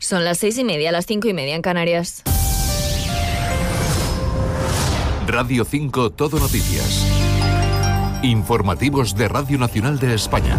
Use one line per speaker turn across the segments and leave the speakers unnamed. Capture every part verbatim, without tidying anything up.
Son las seis y media, las cinco y media en Canarias.
Radio cinco Todo Noticias. Informativos de Radio Nacional de España.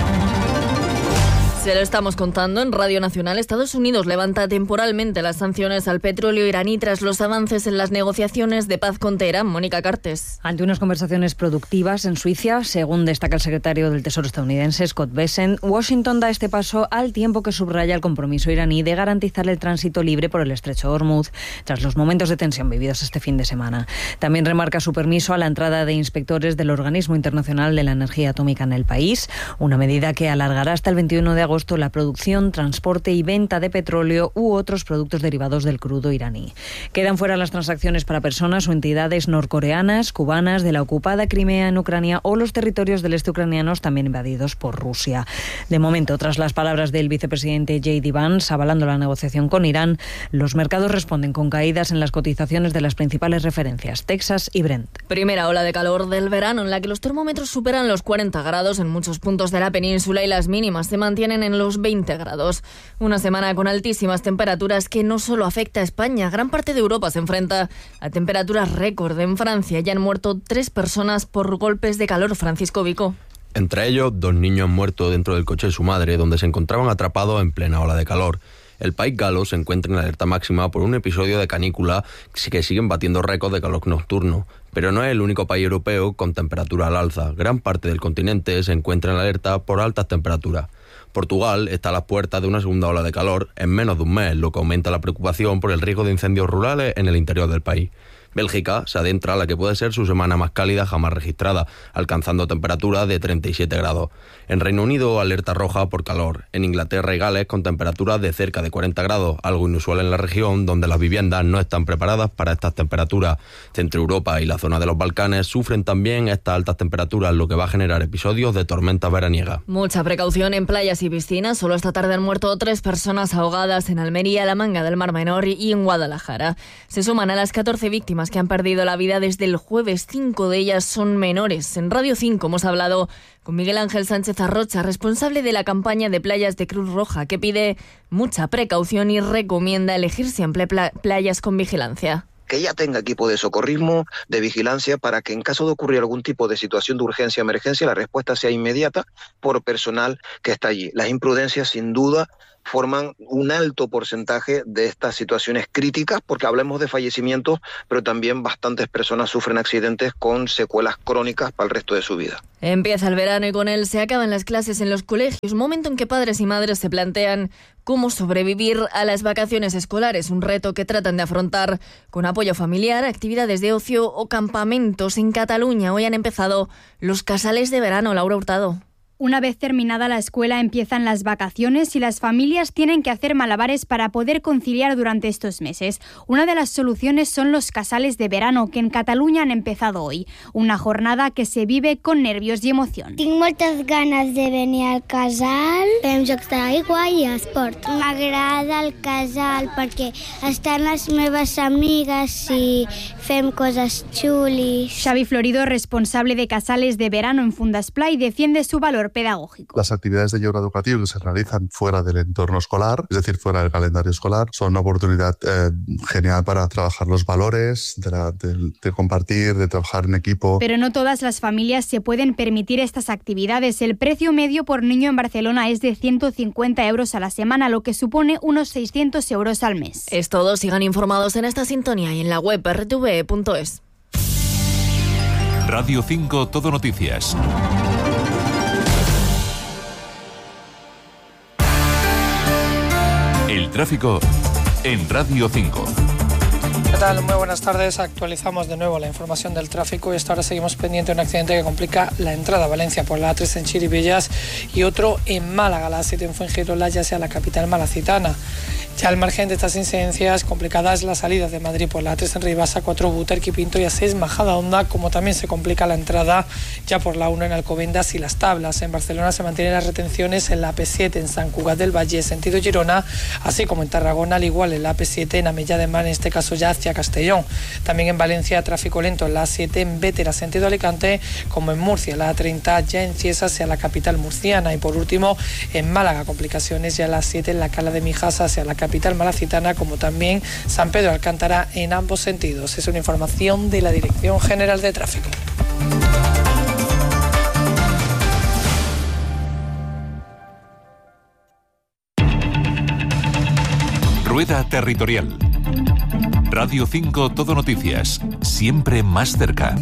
Se lo estamos contando en Radio Nacional. Estados Unidos levanta temporalmente las sanciones al petróleo iraní tras los avances en las negociaciones de paz con Teherán. Mónica Cartes.
Ante unas conversaciones productivas en Suiza, según destaca el secretario del Tesoro estadounidense, Scott Bessent, Washington da este paso al tiempo que subraya el compromiso iraní de garantizar el tránsito libre por el estrecho de Hormuz, tras los momentos de tensión vividos este fin de semana. También remarca su permiso a la entrada de inspectores del Organismo Internacional de la Energía Atómica en el país, una medida que alargará hasta el veintiuno de agosto la producción, transporte y venta de petróleo u otros productos derivados del crudo iraní. Quedan fuera las transacciones para personas o entidades norcoreanas, cubanas, de la ocupada Crimea en Ucrania o los territorios del este ucranianos también invadidos por Rusia. De momento, tras las palabras del vicepresidente J D Vance avalando la negociación con Irán, los mercados responden con caídas en las cotizaciones de las principales referencias, Texas y Brent.
Primera ola de calor del verano en la que los termómetros superan los cuarenta grados en muchos puntos de la península y las mínimas se mantienen en los veinte grados. Una semana con altísimas temperaturas que no solo afecta a España. Gran parte de Europa se enfrenta a temperaturas récord. En Francia ya han muerto tres personas por golpes de calor. Francisco Vico.
Entre ellos, dos niños han muerto dentro del coche de su madre, donde se encontraban atrapados en plena ola de calor. El país galo se encuentra en alerta máxima por un episodio de canícula que siguen batiendo récords de calor nocturno. Pero no es el único país europeo con temperatura al alza. Gran parte del continente se encuentra en alerta por altas temperaturas. Portugal está a las puertas de una segunda ola de calor en menos de un mes, lo que aumenta la preocupación por el riesgo de incendios rurales en el interior del país. Bélgica se adentra a la que puede ser su semana más cálida jamás registrada, alcanzando temperaturas de treinta y siete grados. En Reino Unido, alerta roja por calor. En Inglaterra y Gales, con temperaturas de cerca de cuarenta grados, algo inusual en la región, donde las viviendas no están preparadas para estas temperaturas. Centro Europa y la zona de los Balcanes sufren también estas altas temperaturas, lo que va a generar episodios de tormentas veraniegas.
Mucha precaución en playas y piscinas. Solo esta tarde han muerto tres personas ahogadas en Almería, La Manga del Mar Menor y en Guadalajara. Se suman a las catorce víctimas que han perdido la vida desde el jueves. Cinco de ellas son menores. En Radio cinco hemos hablado con Miguel Ángel Sánchez Arrocha, responsable de la campaña de playas de Cruz Roja, que pide mucha precaución y recomienda elegir siempre pla- playas con vigilancia.
Que ya tenga equipo de socorrismo, de vigilancia, para que en caso de ocurrir algún tipo de situación de urgencia o emergencia, la respuesta sea inmediata por personal que está allí. Las imprudencias, sin duda, forman un alto porcentaje de estas situaciones críticas, porque hablemos de fallecimientos, pero también bastantes personas sufren accidentes con secuelas crónicas para el resto de su vida.
Empieza el verano y con él se acaban las clases en los colegios, momento en que padres y madres se plantean cómo sobrevivir a las vacaciones escolares, un reto que tratan de afrontar con apoyo familiar, actividades de ocio o campamentos. En Cataluña hoy han empezado los casales de verano. Laura Hurtado.
Una vez terminada la escuela empiezan las vacaciones y las familias tienen que hacer malabares para poder conciliar durante estos meses. Una de las soluciones son los casales de verano, que en Cataluña han empezado hoy. Una jornada que se vive con nervios y emoción.
Tinc moltes ganes de venir al casal. Fem jocs d'aigua i esport. M'agrada el casal perquè estan les meves amigues i fem coses xulis.
Xavi Florido, responsable de casales de verano en Fundasplai, defiende su valor pedagógico.
Las actividades de lleure educativo que se realizan fuera del entorno escolar, es decir, fuera del calendario escolar, son una oportunidad eh, genial para trabajar los valores, de, la, de, de compartir, de trabajar en equipo.
Pero no todas las familias se pueden permitir estas actividades. El precio medio por niño en Barcelona es de ciento cincuenta euros a la semana, lo que supone unos seiscientos euros al mes.
Es todo. Sigan informados en esta sintonía y en la web erre te ve punto es.
Radio cinco Todo Noticias. El tráfico en Radio cinco.
¿Qué tal? Muy buenas tardes. Actualizamos de nuevo la información del tráfico y hasta ahora seguimos pendiente de un accidente que complica la entrada a Valencia por la A tres en Chiribillas y otro en Málaga, la A siete en Fuengirola, ya sea la capital malacitana. Ya al margen de estas incidencias complicadas, la salida de Madrid por la A tres en Ribasa, cuatro Butarque y Pinto y A seis Majadahonda, como también se complica la entrada ya por la uno en Alcobendas y Las Tablas. En Barcelona se mantienen las retenciones en la A P siete en Sant Cugat del Valle, sentido Girona, así como en Tarragona, al igual en la A P siete en Amella de Mar, en este caso ya hacia Castellón. También en Valencia, tráfico lento en la A siete en Bétera, sentido Alicante, como en Murcia, la A treinta ya en Cieza hacia la capital murciana. Y por último, en Málaga, complicaciones ya en la A siete en la Cala de Mijas hacia la capital capital malacitana, como también San Pedro Alcántara en ambos sentidos. Es una información de la Dirección General de Tráfico.
Rueda Territorial. Radio cinco Todo Noticias, siempre más cerca.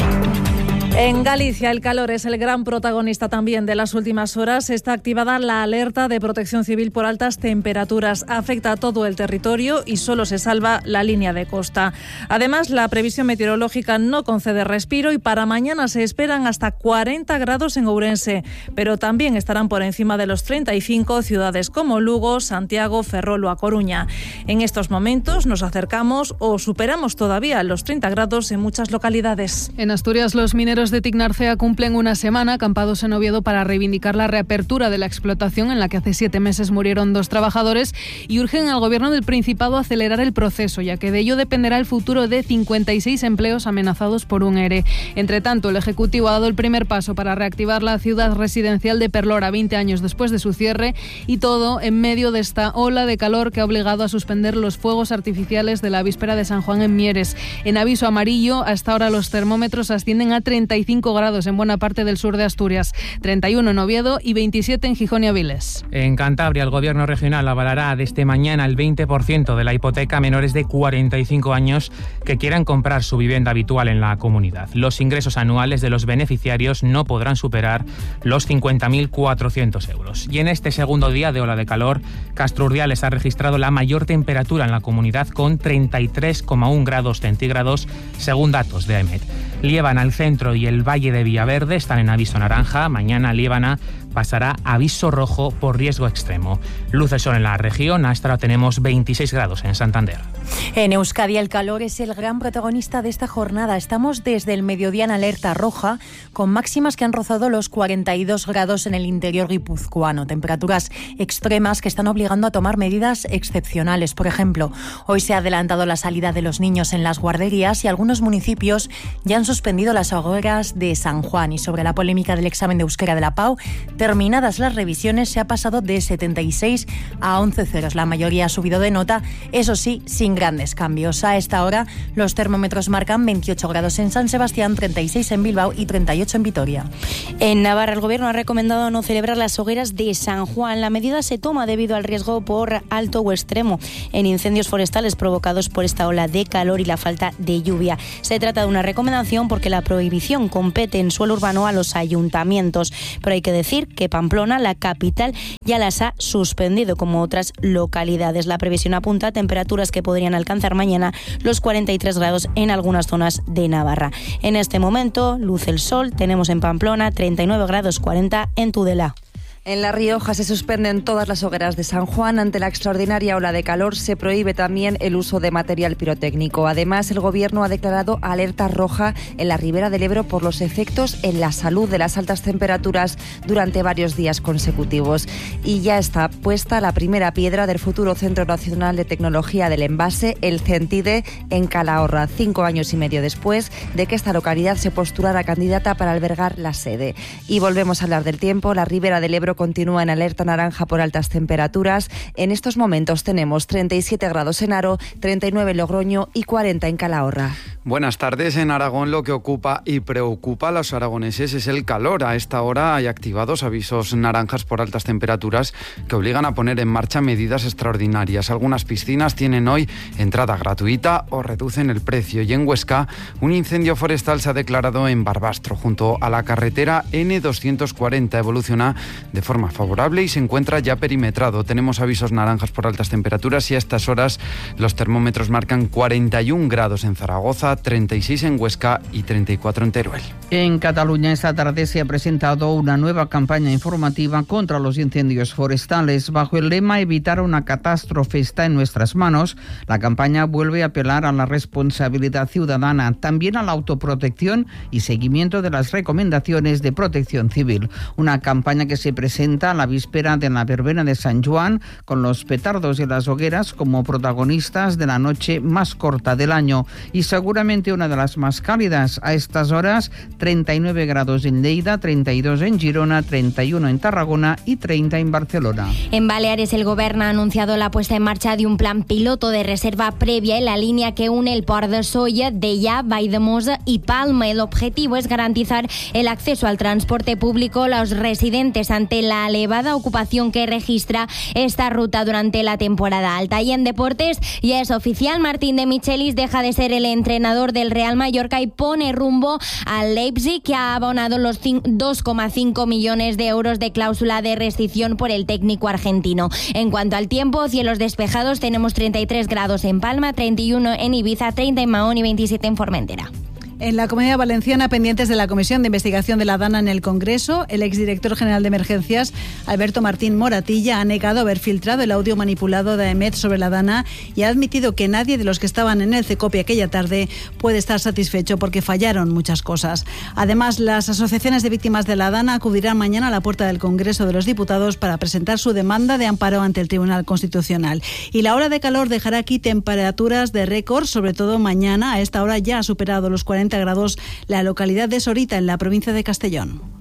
En Galicia el calor es el gran protagonista también de las últimas horas. Está activada la alerta de protección civil por altas temperaturas. Afecta a todo el territorio y solo se salva la línea de costa. Además, la previsión meteorológica no concede respiro y para mañana se esperan hasta cuarenta grados en Ourense, pero también estarán por encima de los treinta y cinco ciudades como Lugo, Santiago, Ferrol o A Coruña. En estos momentos nos acercamos o superamos todavía los treinta grados en muchas localidades.
En Asturias, los mineros de Tignarcea cumplen una semana acampados en Oviedo para reivindicar la reapertura de la explotación en la que hace siete meses murieron dos trabajadores y urgen al Gobierno del Principado a acelerar el proceso, ya que de ello dependerá el futuro de cincuenta y seis empleos amenazados por un ERE. Entre tanto, el Ejecutivo ha dado el primer paso para reactivar la ciudad residencial de Perlora veinte años después de su cierre, y todo en medio de esta ola de calor que ha obligado a suspender los fuegos artificiales de la víspera de San Juan en Mieres. En aviso amarillo, hasta ahora los termómetros ascienden a treinta y cinco grados en buena parte del sur de Asturias, treinta y uno en Oviedo y veintisiete en Gijón y Avilés.
En Cantabria, el Gobierno regional avalará desde mañana el veinte por ciento de la hipoteca a menores de cuarenta y cinco años que quieran comprar su vivienda habitual en la comunidad. Los ingresos anuales de los beneficiarios no podrán superar los cincuenta mil cuatrocientos euros. Y en este segundo día de ola de calor, Castro Urdiales ha registrado la mayor temperatura en la comunidad con treinta y tres coma uno grados centígrados, según datos de AEMET. Liébana, el centro y el Valle de Villaverde están en aviso naranja. Mañana Liébana pasará a aviso rojo por riesgo extremo. Luz de sol en la región. Hasta ahora tenemos veintiséis grados en Santander.
En Euskadi el calor es el gran protagonista de esta jornada. Estamos desde el mediodía en alerta roja, con máximas que han rozado los cuarenta y dos grados en el interior guipuzcoano. Temperaturas extremas que están obligando a tomar medidas excepcionales. Por ejemplo, hoy se ha adelantado la salida de los niños en las guarderías y algunos municipios ya han suspendido las hogueras de San Juan. Y sobre la polémica del examen de euskera de la P A U, terminadas las revisiones, se ha pasado de setenta y seis a once ceros. La mayoría ha subido de nota, eso sí, sin grandes cambios. A esta hora los termómetros marcan veintiocho grados en San Sebastián, treinta y seis en Bilbao y treinta y ocho en Vitoria.
En Navarra, el Gobierno ha recomendado no celebrar las hogueras de San Juan. La medida se toma debido al riesgo por alto o extremo en incendios forestales provocados por esta ola de calor y la falta de lluvia. Se trata de una recomendación porque la prohibición compete en suelo urbano a los ayuntamientos, pero hay que decir que Pamplona, la capital, ya las ha suspendido, como otras localidades. La previsión apunta a temperaturas que podrían alcanzar mañana los cuarenta y tres grados en algunas zonas de Navarra. En este momento, luce el sol, tenemos en Pamplona treinta y nueve grados, cuarenta en Tudela.
En La Rioja se suspenden todas las hogueras de San Juan. Ante la extraordinaria ola de calor se prohíbe también el uso de material pirotécnico. Además, el Gobierno ha declarado alerta roja en la Ribera del Ebro por los efectos en la salud de las altas temperaturas durante varios días consecutivos. Y ya está puesta la primera piedra del futuro Centro Nacional de Tecnología del Envase, el CENTIDE, en Calahorra, cinco años y medio después de que esta localidad se postulara candidata para albergar la sede. Y volvemos a hablar del tiempo. La Ribera del Ebro continúa en alerta naranja por altas temperaturas. En estos momentos tenemos treinta y siete grados en Haro, treinta y nueve en Logroño y cuarenta en Calahorra.
Buenas tardes. En Aragón lo que ocupa y preocupa a los aragoneses es el calor. A esta hora hay activados avisos naranjas por altas temperaturas que obligan a poner en marcha medidas extraordinarias. Algunas piscinas tienen hoy entrada gratuita o reducen el precio. Y en Huesca, un incendio forestal se ha declarado en Barbastro, junto a la carretera ene doscientos cuarenta. Evoluciona de forma favorable y se encuentra ya perimetrado. Tenemos avisos naranjas por altas temperaturas y a estas horas los termómetros marcan cuarenta y un grados en Zaragoza, treinta y seis en Huesca y treinta y cuatro en Teruel.
En Cataluña esta tarde se ha presentado una nueva campaña informativa contra los incendios forestales. Bajo el lema "Evitar una catástrofe está en nuestras manos", la campaña vuelve a apelar a la responsabilidad ciudadana, también a la autoprotección y seguimiento de las recomendaciones de protección civil. Una campaña que se presenta presenta a la víspera de la verbena de San Juan, con los petardos y las hogueras como protagonistas de la noche más corta del año y seguramente una de las más cálidas. A estas horas, treinta y nueve grados en Lleida, treinta y dos en Girona, treinta y uno en Tarragona y treinta en Barcelona.
En Baleares, el Gobierno ha anunciado la puesta en marcha de un plan piloto de reserva previa en la línea que une el Port de Sóller, Deià, Valldemossa y Palma. El objetivo es garantizar el acceso al transporte público a los residentes ante la elevada ocupación que registra esta ruta durante la temporada alta. Y en deportes ya es oficial, Martín de Michelis deja de ser el entrenador del Real Mallorca y pone rumbo al Leipzig, que ha abonado los dos coma cinco millones de euros de cláusula de rescisión por el técnico argentino. En cuanto al tiempo, cielos despejados, tenemos treinta y tres grados en Palma, treinta y uno en Ibiza, treinta en Mahón y veintisiete en Formentera.
En la Comunidad Valenciana, pendientes de la Comisión de Investigación de la DANA en el Congreso, el exdirector general de Emergencias, Alberto Martín Moratilla, ha negado haber filtrado el audio manipulado de AEMET sobre la DANA y ha admitido que nadie de los que estaban en el CECOPI aquella tarde puede estar satisfecho porque fallaron muchas cosas. Además, las asociaciones de víctimas de la DANA acudirán mañana a la puerta del Congreso de los Diputados para presentar su demanda de amparo ante el Tribunal Constitucional. Y la ola de calor dejará aquí temperaturas de récord, sobre todo mañana. A esta hora ya ha superado los cuarenta grados la localidad de Sorita, en la provincia de Castellón.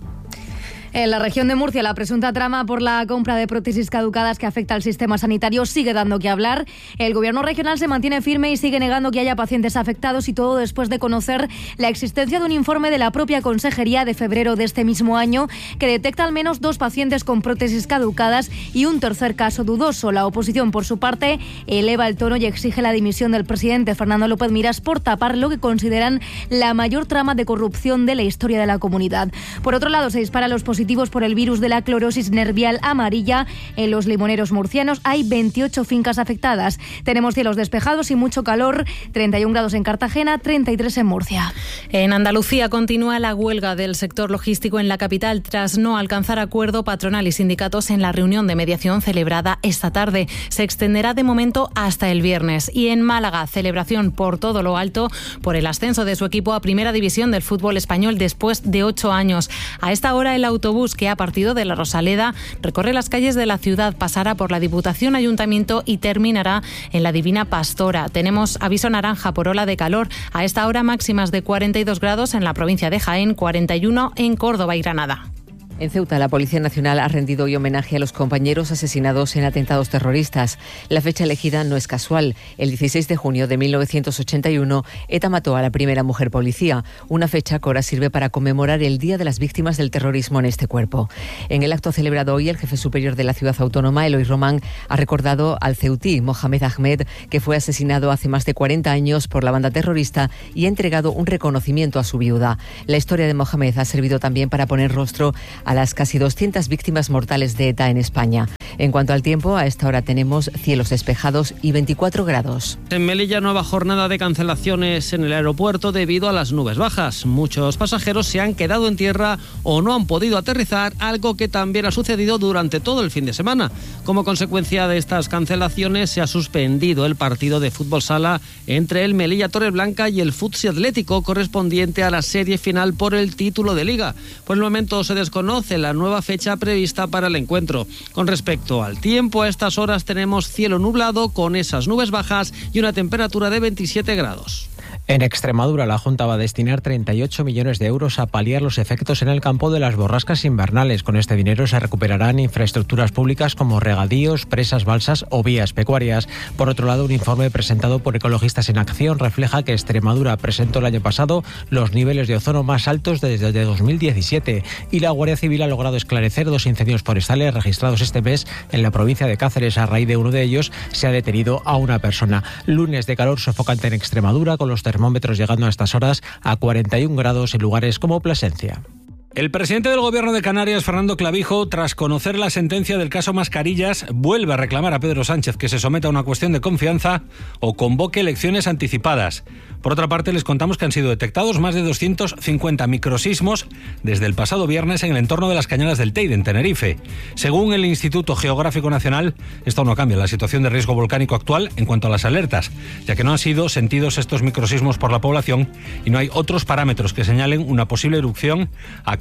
En la región de Murcia, la presunta trama por la compra de prótesis caducadas que afecta al sistema sanitario sigue dando que hablar. El gobierno regional se mantiene firme y sigue negando que haya pacientes afectados, y todo después de conocer la existencia de un informe de la propia consejería de febrero de este mismo año que detecta al menos dos pacientes con prótesis caducadas y un tercer caso dudoso. La oposición, por su parte, eleva el tono y exige la dimisión del presidente Fernando López Miras por tapar lo que consideran la mayor trama de corrupción de la historia de la comunidad. Por otro lado, se disparan los positivos por el virus de la clorosis nervial amarilla. En los limoneros murcianos hay veintiocho fincas afectadas. Tenemos cielos despejados y mucho calor, treinta y un grados en Cartagena, treinta y tres en Murcia.
En Andalucía continúa la huelga del sector logístico en la capital tras no alcanzar acuerdo patronal y sindicatos en la reunión de mediación celebrada esta tarde. Se extenderá de momento hasta el viernes. Y en Málaga, celebración por todo lo alto por el ascenso de su equipo a Primera División del fútbol español después de ocho años. A esta hora, el autobús que ha partido de la Rosaleda recorre las calles de la ciudad, pasará por la Diputación, Ayuntamiento y terminará en la Divina Pastora. Tenemos aviso naranja por ola de calor. A esta hora, máximas de cuarenta y dos grados en la provincia de Jaén, cuarenta y uno en Córdoba y Granada.
En Ceuta, la Policía Nacional ha rendido hoy homenaje a los compañeros asesinados en atentados terroristas. La fecha elegida no es casual. El dieciséis de junio de mil novecientos ochenta y uno, ETA mató a la primera mujer policía, una fecha que ahora sirve para conmemorar el Día de las Víctimas del Terrorismo en este cuerpo. En el acto celebrado hoy, el jefe superior de la ciudad autónoma, Eloy Román, ha recordado al ceutí Mohamed Ahmed, que fue asesinado hace más de cuarenta años por la banda terrorista, y ha entregado un reconocimiento a su viuda. La historia de Mohamed ha servido también para poner rostro a las casi doscientas víctimas mortales de ETA en España. En cuanto al tiempo, a esta hora tenemos cielos despejados y veinticuatro grados.
En Melilla, nueva jornada de cancelaciones en el aeropuerto debido a las nubes bajas. Muchos pasajeros se han quedado en tierra o no han podido aterrizar, algo que también ha sucedido durante todo el fin de semana. Como consecuencia de estas cancelaciones, se ha suspendido el partido de fútbol sala entre el Melilla Torreblanca y el Futsi Atlético, correspondiente a la serie final por el título de Liga. Por el momento se desconoce la nueva fecha prevista para el encuentro. Con respecto al tiempo, a estas horas tenemos cielo nublado con esas nubes bajas y una temperatura de veintisiete grados.
En Extremadura, la Junta va a destinar treinta y ocho millones de euros a paliar los efectos en el campo de las borrascas invernales. Con este dinero se recuperarán infraestructuras públicas como regadíos, presas, balsas o vías pecuarias. Por otro lado, un informe presentado por Ecologistas en Acción refleja que Extremadura presentó el año pasado los niveles de ozono más altos desde dos mil diecisiete, y la Guardia Civil ha logrado esclarecer dos incendios forestales registrados este mes en la provincia de Cáceres. A raíz de uno de ellos se ha detenido a una persona. Lunes de calor sofocante en Extremadura, con los termómetros llegando a estas horas a cuarenta y un grados en lugares como Plasencia.
El presidente del Gobierno de Canarias, Fernando Clavijo, tras conocer la sentencia del caso Mascarillas, vuelve a reclamar a Pedro Sánchez que se someta a una cuestión de confianza o convoque elecciones anticipadas. Por otra parte, les contamos que han sido detectados más de doscientos cincuenta microsismos desde el pasado viernes en el entorno de las Cañadas del Teide, en Tenerife. Según el Instituto Geográfico Nacional, esto no cambia la situación de riesgo volcánico actual en cuanto a las alertas, ya que no han sido sentidos estos microsismos por la población y no hay otros parámetros que señalen una posible erupción a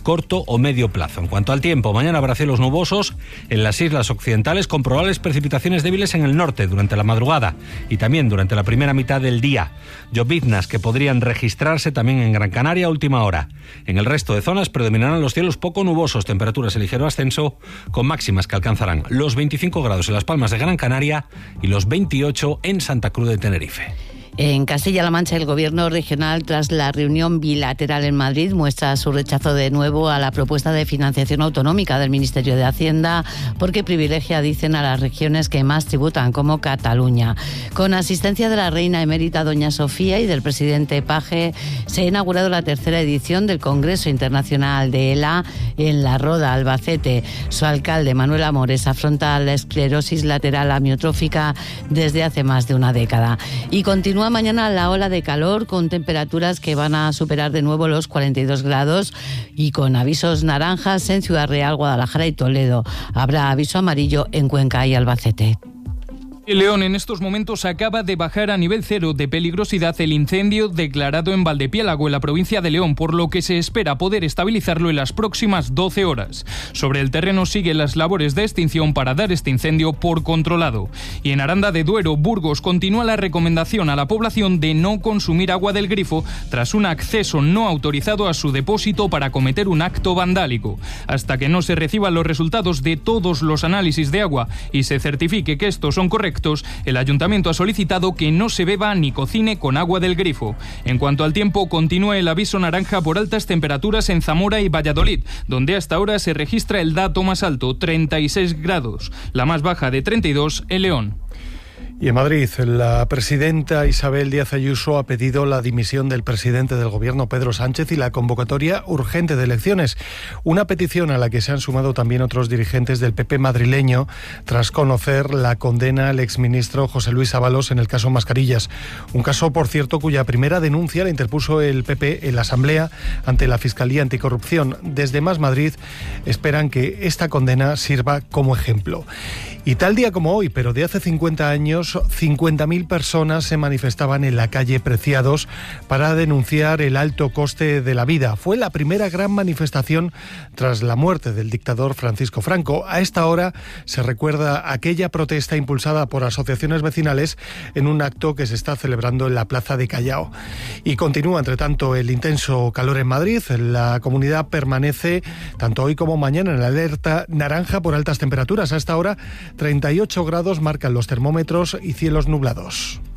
corto o medio plazo. En cuanto al tiempo, mañana habrá cielos nubosos en las islas occidentales con probables precipitaciones débiles en el norte durante la madrugada y también durante la primera mitad del día. Lloviznas que podrían registrarse también en Gran Canaria a última hora. En el resto de zonas predominarán los cielos poco nubosos, temperaturas en ligero ascenso, con máximas que alcanzarán los veinticinco grados en Las Palmas de Gran Canaria y los veintiocho en Santa Cruz de Tenerife.
En Castilla-La Mancha, el Gobierno regional, tras la reunión bilateral en Madrid, muestra su rechazo de nuevo a la propuesta de financiación autonómica del Ministerio de Hacienda, porque privilegia, dicen, a las regiones que más tributan, como Cataluña. Con asistencia de la reina emérita doña Sofía y del presidente Page, se ha inaugurado la tercera edición del Congreso Internacional de ELA en La Roda, Albacete. Su alcalde, Manuel Amores, afronta la esclerosis lateral amiotrófica desde hace más de una década. Y continúa mañana la ola de calor con temperaturas que van a superar de nuevo los cuarenta y dos grados y con avisos naranjas en Ciudad Real, Guadalajara y Toledo. Habrá aviso amarillo en Cuenca y Albacete.
En León en estos momentos acaba de bajar a nivel cero de peligrosidad el incendio declarado en Valdepiélago, en la provincia de León, por lo que se espera poder estabilizarlo en las próximas doce horas. Sobre el terreno siguen las labores de extinción para dar este incendio por controlado. Y en Aranda de Duero, Burgos, continúa la recomendación a la población de no consumir agua del grifo tras un acceso no autorizado a su depósito para cometer un acto vandálico. Hasta que no se reciban los resultados de todos los análisis de agua y se certifique que estos son correctos, el Ayuntamiento ha solicitado que no se beba ni cocine con agua del grifo. En cuanto al tiempo, continúa el aviso naranja por altas temperaturas en Zamora y Valladolid, donde hasta ahora se registra el dato más alto, treinta y seis grados, la más baja de treinta y dos en León.
Y en Madrid, la presidenta Isabel Díaz Ayuso ha pedido la dimisión del presidente del Gobierno, Pedro Sánchez, y la convocatoria urgente de elecciones. Una petición a la que se han sumado también otros dirigentes del P P madrileño tras conocer la condena al exministro José Luis Ábalos en el caso Mascarillas. Un caso, por cierto, cuya primera denuncia la interpuso el P P en la Asamblea ante la Fiscalía Anticorrupción. Desde Más Madrid esperan que esta condena sirva como ejemplo. Y tal día como hoy, pero de hace cincuenta años, cincuenta mil personas se manifestaban en la calle Preciados para denunciar el alto coste de la vida. Fue la primera gran manifestación tras la muerte del dictador Francisco Franco. A esta hora se recuerda aquella protesta impulsada por asociaciones vecinales en un acto que se está celebrando en la Plaza de Callao. Y continúa, entre tanto, el intenso calor en Madrid. La comunidad permanece, tanto hoy como mañana, en la alerta naranja por altas temperaturas. A esta hora, treinta y ocho grados marcan los termómetros y cielos nublados.